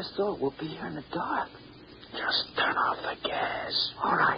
just thought we'll be here in the dark. Just turn off the gas. All right.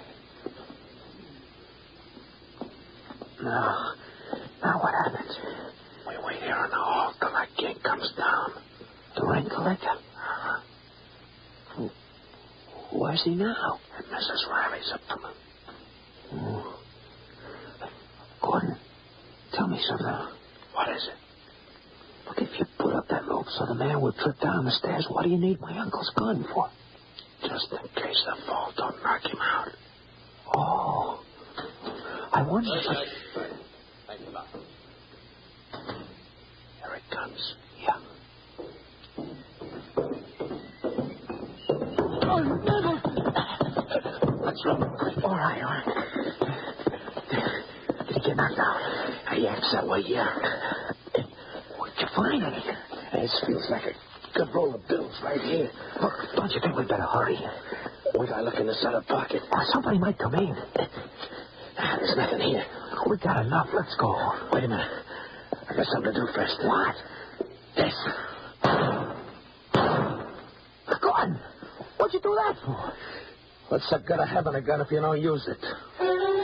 Now what happens? We wait here in the hall till that gate comes down. The rain collector? Uh-huh. Where's he now? And Mrs. Riley's up to him. Oh. Gordon, tell me something. What is it? Look, if you put up that rope so the man would trip down the stairs, what do you need my uncle's gun for? Just in case the fall don't knock him out. Oh. I wonder if Here it comes. Yeah. Oh, never. What's wrong? All right. Did he get knocked out? He acts that way, yeah. Where'd you find anything? This feels like a good roll of bills right here. Look, don't you think we'd better hurry? We gotta look in this other pocket. Somebody might come in. There's nothing here. We got enough. Let's go. Wait a minute. I got something to do first. What? This. Gordon, what'd you do that for? What's the good of having a gun if you don't use it?